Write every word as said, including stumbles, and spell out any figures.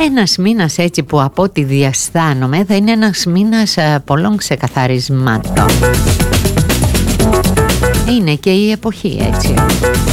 Ένας μήνας έτσι που από ό,τι διαισθάνομαι θα είναι ένας μήνας πολλών ξεκαθαρισμάτων. Είναι και η εποχή έτσι.